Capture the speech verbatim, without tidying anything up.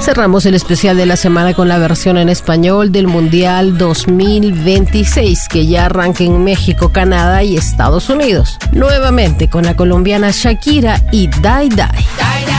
Cerramos el especial de la semana con la versión en español del Mundial dos mil veintiséis, que ya arranca en México, Canadá y Estados Unidos. Nuevamente con la colombiana Shakira y Die Die.